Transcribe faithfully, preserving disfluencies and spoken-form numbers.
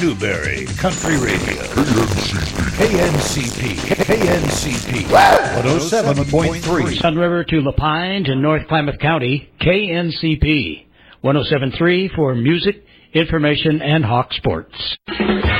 Newberry Country Radio. K N C P. K N C P. one oh seven point three. Sun River to La Pine to North Klamath County. K N C P. one oh seven point three for music, information, and Hawk Sports.